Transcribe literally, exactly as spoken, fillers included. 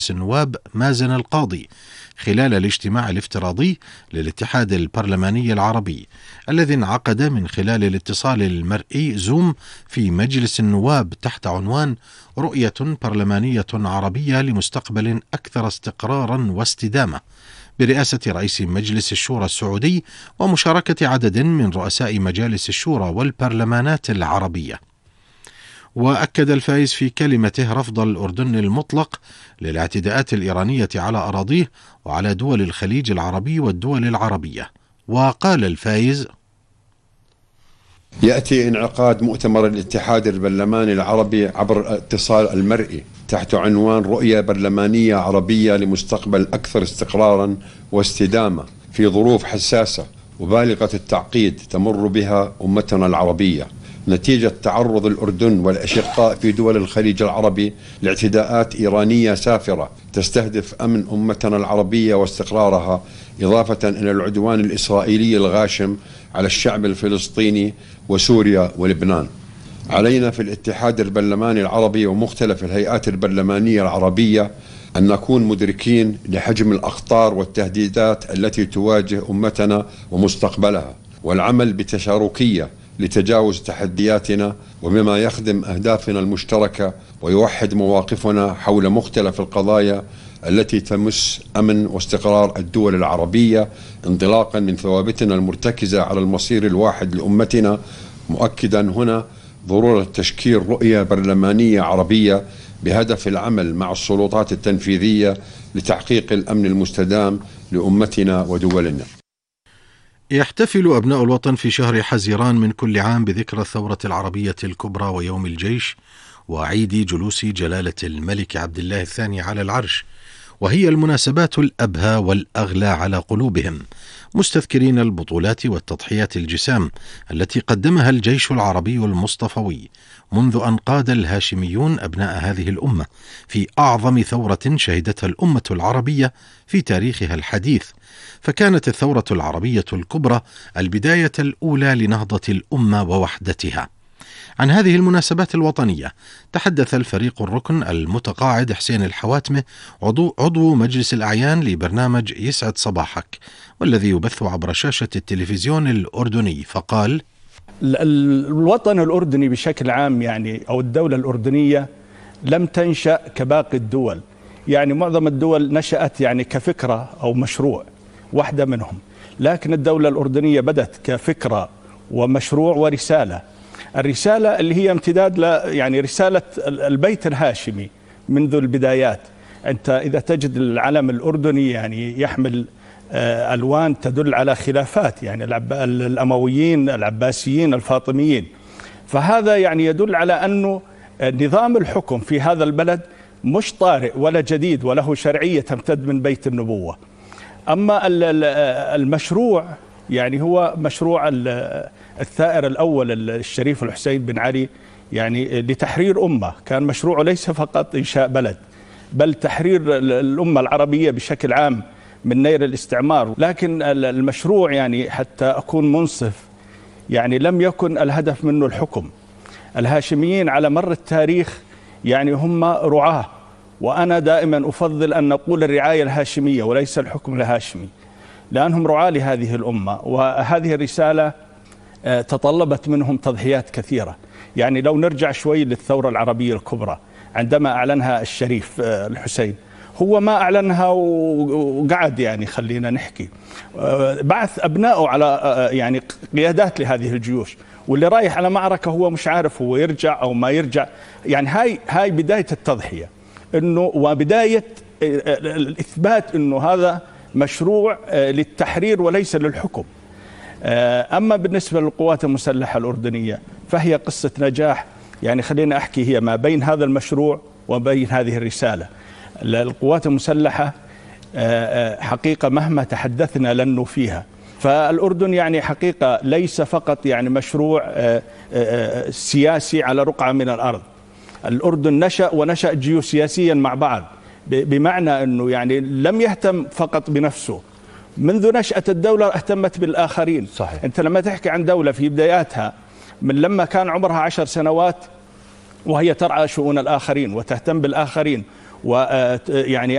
النواب مازن القاضي خلال الاجتماع الافتراضي للاتحاد البرلماني العربي الذي انعقد من خلال الاتصال المرئي زوم في مجلس النواب تحت عنوان رؤية برلمانية عربية لمستقبل أكثر استقرارا واستدامة، برئاسة رئيس مجلس الشورى السعودي ومشاركة عدد من رؤساء مجالس الشورى والبرلمانات العربية. وأكد الفايز في كلمته رفض الأردن المطلق للاعتداءات الإيرانية على أراضيه وعلى دول الخليج العربي والدول العربية. وقال الفايز: يأتي انعقاد مؤتمر الاتحاد البرلماني العربي عبر الاتصال المرئي تحت عنوان رؤية برلمانية عربية لمستقبل أكثر استقرارا واستدامة في ظروف حساسة وبالغة التعقيد تمر بها أمتنا العربية نتيجة تعرض الأردن والأشقاء في دول الخليج العربي لاعتداءات إيرانية سافرة تستهدف أمن أمتنا العربية واستقرارها، إضافة إلى العدوان الإسرائيلي الغاشم على الشعب الفلسطيني وسوريا ولبنان. علينا في الاتحاد البرلماني العربي ومختلف الهيئات البرلمانية العربية أن نكون مدركين لحجم الأخطار والتهديدات التي تواجه أمتنا ومستقبلها، والعمل بتشاركية لتجاوز تحدياتنا وبما يخدم أهدافنا المشتركة ويوحد مواقفنا حول مختلف القضايا التي تمس أمن واستقرار الدول العربية، انطلاقا من ثوابتنا المرتكزة على المصير الواحد لأمتنا، مؤكدا هنا ضرورة تشكيل رؤية برلمانية عربية بهدف العمل مع السلطات التنفيذية لتحقيق الأمن المستدام لأمتنا ودولنا. يحتفل أبناء الوطن في شهر حزيران من كل عام بذكرى الثورة العربية الكبرى ويوم الجيش وعيد جلوس جلالة الملك عبد الله الثاني على العرش، وهي المناسبات الأبهى والأغلى على قلوبهم، مستذكرين البطولات والتضحيات الجسام التي قدمها الجيش العربي المصطفوي منذ أن قاد الهاشميون أبناء هذه الأمة في أعظم ثورة شهدتها الأمة العربية في تاريخها الحديث، فكانت الثورة العربية الكبرى البداية الأولى لنهضة الأمة ووحدتها. عن هذه المناسبات الوطنية تحدث الفريق الركن المتقاعد حسين الحواتمة عضو, عضو مجلس الأعيان لبرنامج يسعد صباحك والذي يبث عبر شاشة التلفزيون الأردني، فقال: الوطن الأردني بشكل عام يعني أو الدولة الأردنية لم تنشأ كباقي الدول، يعني معظم الدول نشأت يعني كفكرة أو مشروع واحدة منهم، لكن الدولة الأردنية بدأت كفكرة ومشروع ورسالة. الرسالة اللي هي امتداد ل يعني رسالة البيت الهاشمي منذ البدايات. أنت إذا تجد العلم الأردني يعني يحمل ألوان تدل على خلافات، يعني الأمويين، العباسيين، الفاطميين، فهذا يعني يدل على أنه نظام الحكم في هذا البلد مش طارئ ولا جديد وله شرعية تمتد من بيت النبوة. أما المشروع يعني هو مشروع الثائر الأول الشريف الحسين بن علي يعني لتحرير أمة، كان مشروعه ليس فقط إنشاء بلد بل تحرير الأمة العربية بشكل عام من نير الاستعمار. لكن المشروع يعني حتى أكون منصف يعني لم يكن الهدف منه الحكم. الهاشميين على مر التاريخ يعني هم رعاة، وأنا دائما أفضل أن نقول الرعاية الهاشمية وليس الحكم الهاشمي، لأنهم رعاة لهذه الأمة، وهذه الرسالة تطلبت منهم تضحيات كثيرة. يعني لو نرجع شوي للثورة العربية الكبرى عندما أعلنها الشريف الحسين، هو ما أعلنها وقعد يعني خلينا نحكي، بعث أبنائه على يعني قيادات لهذه الجيوش، واللي رايح على معركة هو مش عارف هو يرجع أو ما يرجع. يعني هاي هاي بداية التضحية، إنه وبداية الإثبات إنه هذا مشروع للتحرير وليس للحكم. أما بالنسبة للقوات المسلحة الأردنية فهي قصة نجاح، يعني خلينا أحكي هي ما بين هذا المشروع وبين هذه الرسالة. القوات المسلحة حقيقة مهما تحدثنا لن نوفيها، فالأردن يعني حقيقة ليس فقط يعني مشروع سياسي على رقعة من الأرض. الأردن نشأ ونشأ جيوسياسيا مع بعض، بمعنى أنه يعني لم يهتم فقط بنفسه، منذ نشأة الدولة اهتمت بالآخرين. صحيح. أنت لما تحكي عن دولة في بداياتها من لما كان عمرها عشر سنوات وهي ترعى شؤون الآخرين وتهتم بالآخرين ويعني